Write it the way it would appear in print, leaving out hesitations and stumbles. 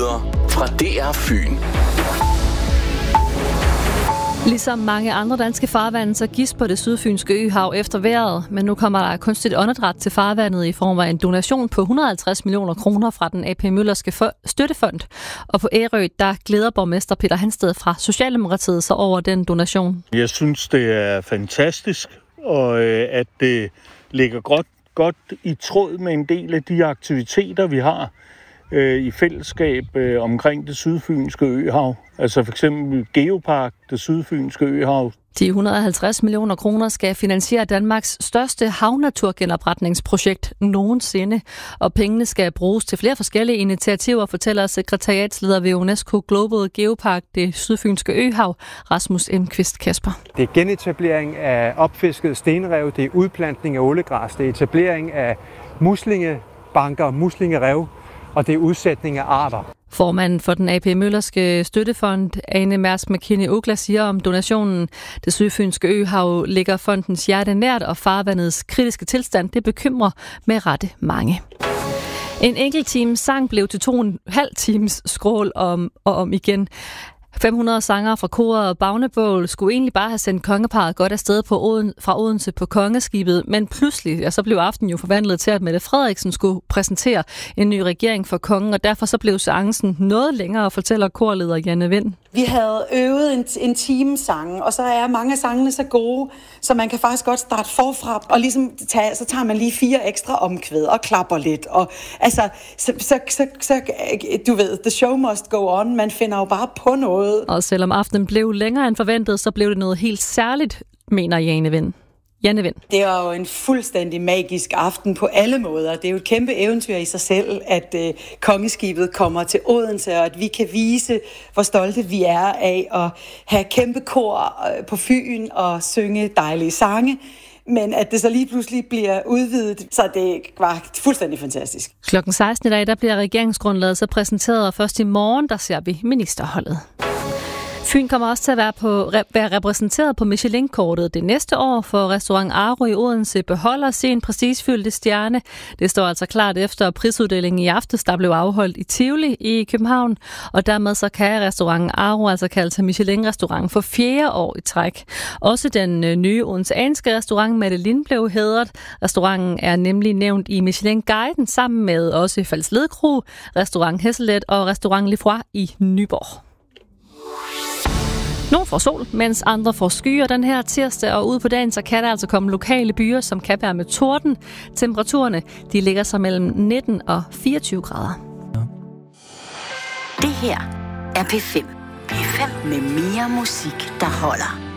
Nyheder fra DR Fyn. Ligesom mange andre danske farvande, så gisper det sydfynske øhav efter vejret, men nu kommer der kunstigt åndedræt til farvandet i form af en donation på 150 millioner kroner fra den AP Møllerske Støttefond. Og på Ærø, der glæder borgmester Peter Hansted fra Socialdemokratiet sig over den donation. Jeg synes, det er fantastisk, og at det ligger godt i tråd med en del af de aktiviteter, vi har i fællesskab omkring det sydfynske øhav. Altså for eksempel Geopark, det sydfynske øhav. De 150 millioner kroner skal finansiere Danmarks største havnaturgenopretningsprojekt nogensinde, og pengene skal bruges til flere forskellige initiativer, fortæller sekretariatsleder ved UNESCO Global Geopark, det sydfynske øhav, Rasmus M. Kvist Kasper. Det er genetablering af opfiskede stenrev, det er udplantning af ålegræs, det er etablering af muslingebanker, muslingerev, og det er udsætning af arter. Formanden for den AP Møllerske Støttefond, Ane Mærsk McKinney-Ogla, siger om donationen: Det sydfynske øhav ligger fondens hjerte nært, og farvandets kritiske tilstand, det bekymrer med rette mange. En enkelt times sang blev til 2,5 times skrål om igen. 500 sangere fra koret Bagnebål skulle egentlig bare have sendt kongeparret godt afsted fra Odense på kongeskibet, men pludselig så blev aftenen jo forvandlet til, at Mette Frederiksen skulle præsentere en ny regering for kongen, og derfor så blev seancen noget længere, fortæller korleder Janne Vind. Vi havde øvet en time sange, og så er mange af sangene så gode, så man kan faktisk godt starte forfra, og ligesom så tager man lige 4 ekstra omkvæd og klapper lidt, og altså, så du ved, the show must go on, man finder jo bare på noget. Og selvom aftenen blev længere end forventet, så blev det noget helt særligt, mener Janne Vind. Det var jo en fuldstændig magisk aften på alle måder. Det er jo et kæmpe eventyr i sig selv, at kongeskibet kommer til Odense, og at vi kan vise, hvor stolte vi er af at have kæmpe kor på Fyn og synge dejlige sange. Men at det så lige pludselig bliver udvidet, så det var fuldstændig fantastisk. Klokken 16 i dag, der bliver regeringsgrundlaget så præsenteret, og først i morgen, der ser vi ministerholdet. Fyn kommer også til at være repræsenteret på Michelin-kortet det næste år, for restaurant Aro i Odense beholder sin prestigefyldte stjerne. Det står altså klart efter prisuddelingen i aftes, der blev afholdt i Tivoli i København, og dermed så kan restaurant Aro altså kalde sig Michelin-restaurant for 4. år i træk. Også den nye odenseanske restaurant Madeline blev hædret. Restauranten er nemlig nævnt i Michelin-guiden sammen med også Falsledkro, restaurant Hesselet og restaurant Lefroy i Nyborg. Nogle får sol, mens andre får skyer den her tirsdag, og ude på dagen så kan der altså komme lokale byer, som kan være med torden. Temperaturerne, de ligger sig mellem 19 og 24 grader. Det her er P5. P5 med mere musik, der holder.